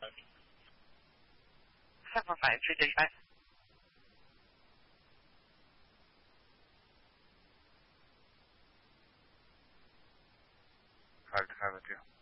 快快反应直接哎。开了这样。